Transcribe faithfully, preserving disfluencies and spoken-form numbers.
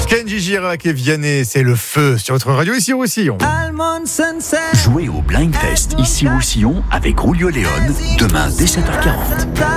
Kenji Girac et Vianney, c'est le feu sur votre radio ici au Roussillon. Jouez au Blind Test ici au Roussillon avec Rulio Léon demain dès sept heures quarante.